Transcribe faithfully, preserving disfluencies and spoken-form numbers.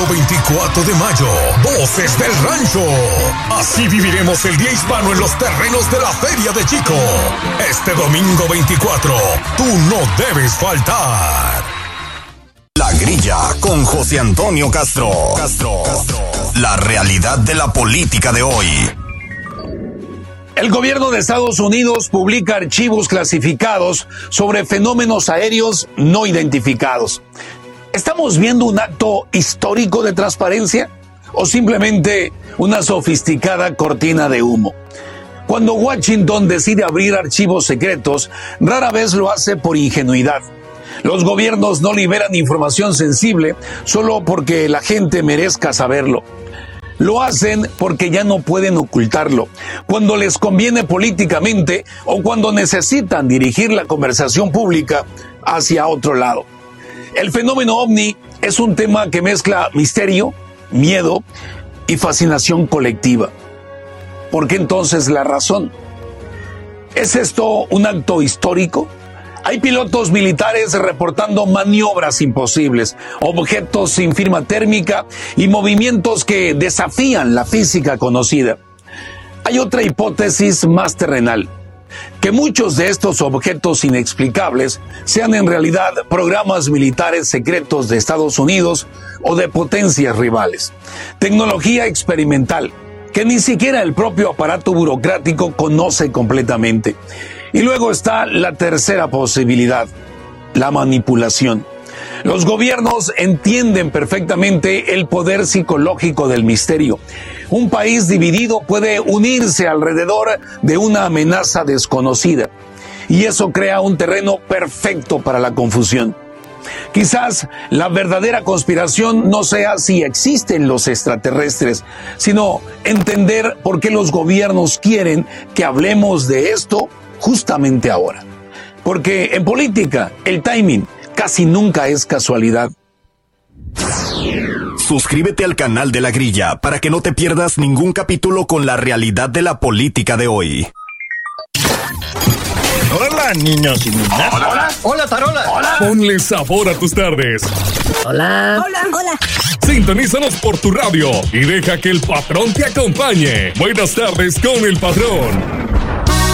sábado veinticuatro de mayo, Voces del Rancho. Así viviremos el Día Hispano en los terrenos de la Feria de Chico. Este domingo veinticuatro, tú no debes faltar. La Grilla con José Antonio Castro. Castro. La realidad de la política de hoy. El gobierno de Estados Unidos publica archivos clasificados sobre fenómenos aéreos no identificados. ¿Estamos viendo un acto histórico de transparencia o simplemente una sofisticada cortina de humo? Cuando Washington decide abrir archivos secretos, rara vez lo hace por ingenuidad. Los gobiernos no liberan información sensible solo porque la gente merezca saberlo. Lo hacen porque ya no pueden ocultarlo, cuando les conviene políticamente o cuando necesitan dirigir la conversación pública hacia otro lado. El fenómeno ovni es un tema que mezcla misterio, miedo y fascinación colectiva. ¿Por qué entonces la razón? ¿Es esto un acto histórico? Hay pilotos militares reportando maniobras imposibles, objetos sin firma térmica y movimientos que desafían la física conocida. Hay otra hipótesis más terrenal, que muchos de estos objetos inexplicables sean en realidad programas militares secretos de Estados Unidos o de potencias rivales. Tecnología experimental que ni siquiera el propio aparato burocrático conoce completamente. Y luego está la tercera posibilidad, la manipulación. Los gobiernos entienden perfectamente el poder psicológico del misterio. Un país dividido puede unirse alrededor de una amenaza desconocida, y eso crea un terreno perfecto para la confusión. Quizás la verdadera conspiración no sea si existen los extraterrestres, sino entender por qué los gobiernos quieren que hablemos de esto justamente ahora. Porque en política, el timing casi nunca es casualidad. Suscríbete al canal de La Grilla para que no te pierdas ningún capítulo con la realidad de la política de hoy. Hola, niños y niñas. Hola, hola. Hola, Tarola. Hola. Ponle sabor a tus tardes. Hola. Hola, hola. Sintonízanos por tu radio y deja que el patrón te acompañe. Buenas tardes con el patrón.